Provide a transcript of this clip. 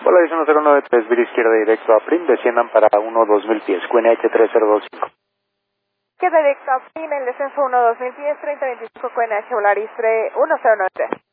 Hola, 1093, vía izquierda directo a Prim, desciendan para 1-2000 pies, QNH 3025. Que directo a PIM, el descenso 1-2000 pies, 3025 QNH Volaris 109.